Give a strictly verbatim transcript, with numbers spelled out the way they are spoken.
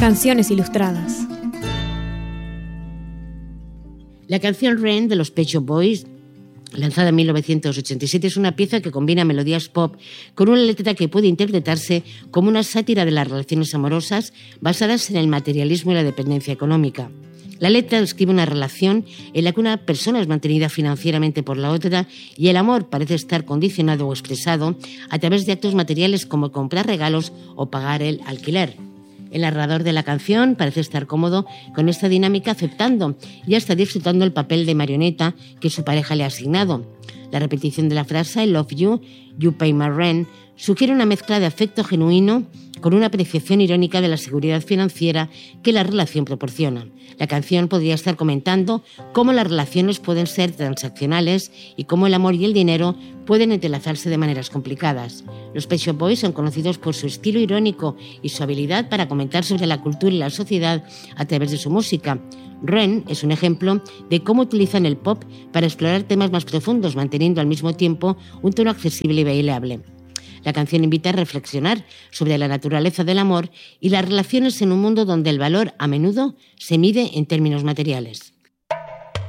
Canciones ilustradas. La canción Rain de los Pet Shop Boys, lanzada en mil novecientos ochenta y siete, es una pieza que combina melodías pop con una letra que puede interpretarse como una sátira de las relaciones amorosas basadas en el materialismo y la dependencia económica. La letra describe una relación en la que una persona es mantenida financieramente por la otra y el amor parece estar condicionado o expresado a través de actos materiales como comprar regalos o pagar el alquiler. El narrador de la canción parece estar cómodo con esta dinámica, aceptando y hasta disfrutando el papel de marioneta que su pareja le ha asignado. La repetición de la frase I love you, you pay my rent sugiere una mezcla de afecto genuino con una apreciación irónica de la seguridad financiera que la relación proporciona. La canción podría estar comentando cómo las relaciones pueden ser transaccionales y cómo el amor y el dinero pueden entrelazarse de maneras complicadas. Los Pet Shop Boys son conocidos por su estilo irónico y su habilidad para comentar sobre la cultura y la sociedad a través de su música. Rain es un ejemplo de cómo utilizan el pop para explorar temas más profundos, manteniendo al mismo tiempo un tono accesible y bailable. La canción invita a reflexionar sobre la naturaleza del amor y las relaciones en un mundo donde el valor a menudo se mide en términos materiales.